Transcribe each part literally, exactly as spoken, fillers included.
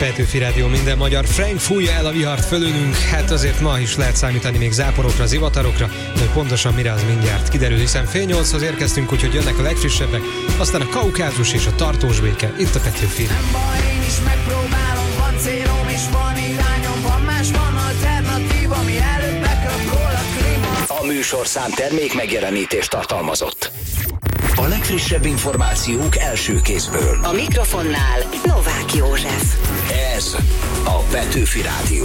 Petőfi Rádió, minden magyar. Frank fújja el a vihart fölülünk, hát azért ma is lehet számítani még záporokra, zivatarokra, de pontosan mire az mindjárt kiderül, hiszen fél nyolchoz érkeztünk, úgyhogy jönnek a legfrissebbek, aztán a Kaukázus és a tartós béke, itt a Petőfi. Nem baj, én is megpróbálom, van célom és van irányom, van más, van alternatív, ami előbb beköp róla klíma. A műsorszám termék megjelenítést tartalmazott. A legfrissebb információk első kézből. A mikrofonnál Novák József. Ez a Petőfi Rádió.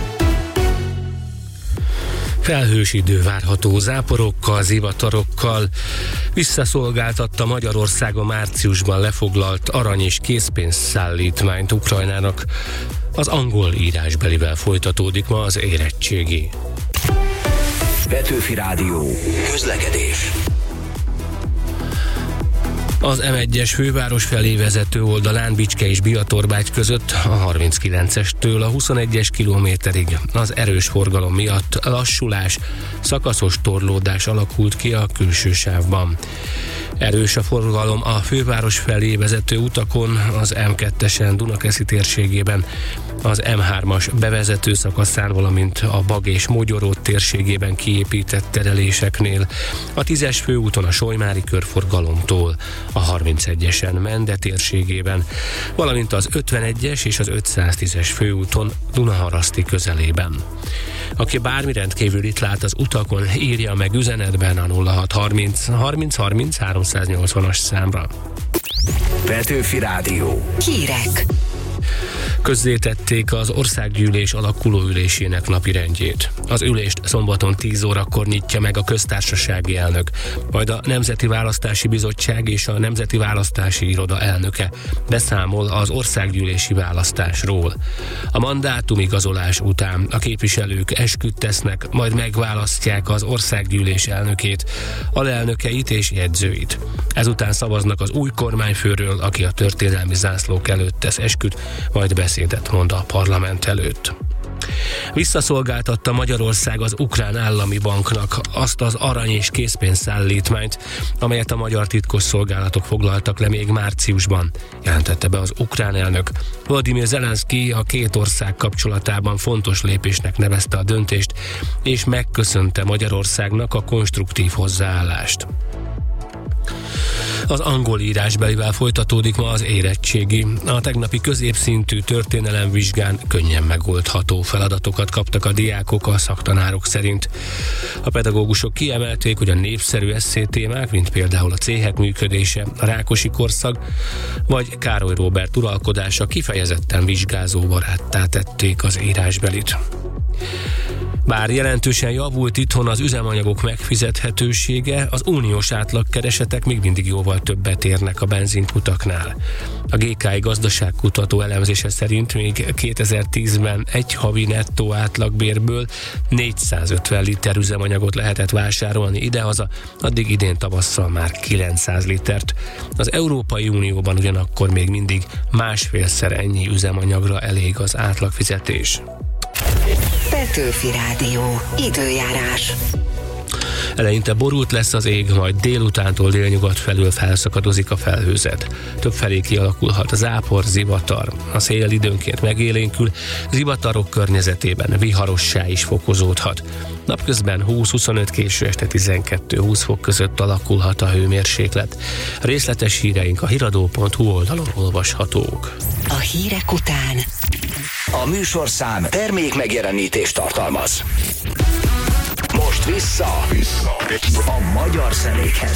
Felhős idő várható, záporokkal, zivatarokkal. Visszaszolgáltatta Magyarország a márciusban lefoglalt arany- és készpénzszállítmányt Ukrajnának. Az angol írásbelivel folytatódik ma az érettségi. Petőfi Rádió. Közlekedés. Az em egyes főváros felé vezető oldalán Bicske és Biatorbágy között a harminckilencestől a huszonegyes kilométerig az erős forgalom miatt lassulás, szakaszos torlódás alakult ki a külső sávban. Erős a forgalom a főváros felé vezető utakon, az em kettesen Dunakeszi térségében, az em hármas bevezető szakaszán, valamint a Bag és Mogyoró térségében kiépített tereléseknél, a tízes főúton a Solymári körforgalomtól, a harmincegyesen Mende térségében, valamint az ötvenegyes és az ötszáztízes főúton Dunaharaszti közelében. Aki bármi rendkívülit lát az utakon, írja meg üzenetben a nulla hat harminc harminc harminc háromszáznyolcvanas számra. Petőfi Rádió. Hírek. Közzétették az országgyűlés alakuló ülésének napirendjét. Az ülést szombaton tíz órakor nyitja meg a köztársasági elnök, majd a Nemzeti Választási Bizottság és a Nemzeti Választási Iroda elnöke beszámol az országgyűlési választásról. A mandátumigazolás után a képviselők esküt tesznek, majd megválasztják az országgyűlés elnökét, alelnökeit és jegyzőit. Ezután szavaznak az új kormányfőről, aki a történelmi zászlók előtt tesz esküt, majd beszédet mond a parlament előtt. Visszaszolgáltatta Magyarország az Ukrán Állami Banknak azt az arany- és készpénzszállítmányt, amelyet a magyar titkosszolgálatok foglaltak le még márciusban, jelentette be az ukrán elnök. Volodymyr Zelenszky a két ország kapcsolatában fontos lépésnek nevezte a döntést, és megköszönte Magyarországnak a konstruktív hozzáállást. Az angol írásbelivel folytatódik ma az érettségi. A tegnapi középszintű történelemvizsgán könnyen megoldható feladatokat kaptak a diákok a szaktanárok szerint. A pedagógusok kiemelték, hogy a népszerű esszétémák, mint például a céhek működése, a Rákosi korszak vagy Károly Róbert uralkodása kifejezetten vizsgázóbaráttá tették az írásbelit. Bár jelentősen javult itthon az üzemanyagok megfizethetősége, az uniós átlagkeresetek még mindig jóval többet érnek a benzinkutaknál. A gé ká i gazdaságkutató elemzése szerint még kétezer-tízben egy havi nettó átlagbérből négyszázötven liter üzemanyagot lehetett vásárolni idehaza, addig idén tavasszal már kilencszáz litert. Az Európai Unióban ugyanakkor még mindig másfélszer ennyi üzemanyagra elég az átlagfizetés. Petőfi Rádió. Időjárás. Eleinte borult lesz az ég, majd délutántól délnyugat felől felszakadozik a felhőzet. Többfelé kialakulhat a zápor, zivatar. A szél időnként megélénkül, zivatarok környezetében viharossá is fokozódhat. Napközben húsz-huszonöt, késő este tizenkettő-húsz fok között alakulhat a hőmérséklet. Részletes híreink a hiradó pont hu oldalon olvashatók. A hírek után A műsorszám termék megjelenítést tartalmaz. Most vissza, vissza a magyar zenékhez.